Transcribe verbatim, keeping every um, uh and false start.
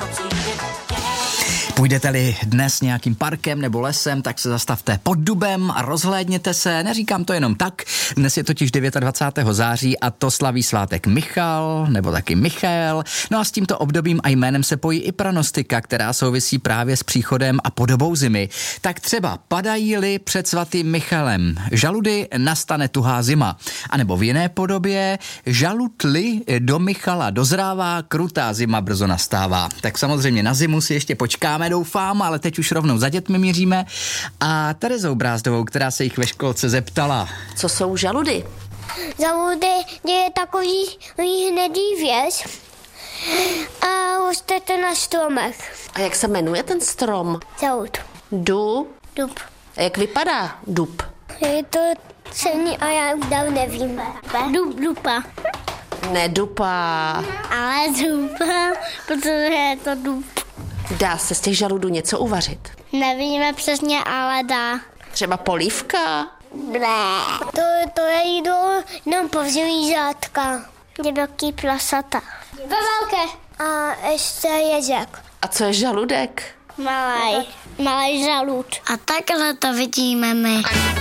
Půjdete-li dnes nějakým parkem nebo lesem, tak se zastavte pod dubem a rozhlédněte se. Neříkám to jenom tak. Dnes je totiž dvacátého devátého září a to slaví svátek Michal, nebo taky Michael. No a s tímto obdobím a jménem se pojí i pranostika, která souvisí právě s příchodem a podobou zimy. Tak třeba padají-li před svatým Michalem žaludy, nastane tuhá zima. A nebo v jiné podobě žalud-li do Michala dozrává, krutá zima brzo nastává. Tak samozřejmě na zimu si ještě počkáme, doufám, ale teď už rovnou za dětmi míříme. A Terezou Brázdovou, která se jich ve školce zeptala. Co jsou žaludy? Žaludy je takový hnedý věc a roste to na stromech. A jak se jmenuje ten strom? Žalud. Du? Dub. A jak vypadá dub? Je to celý a já už dál nevím. Dub, dupa. Ne dupa. Ale dupa, protože je to dub. Dá se z těch žaludů něco uvařit? Nevíme přesně, ale dá. Třeba polívka? Ne. To, to je jídlo jenom po zvířátka. Je velký plasata. Ve velké. A ještě ježek. A co je žaludek? Malej. Malej žalud. A takhle to vidíme my.